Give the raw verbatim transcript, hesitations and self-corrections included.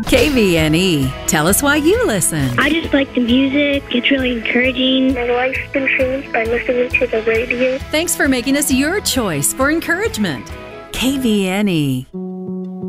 K V N E. Tell us why you listen. I just like the music. It's really encouraging. My life's been changed by listening to the radio. Thanks for making us your choice for encouragement. K V N E.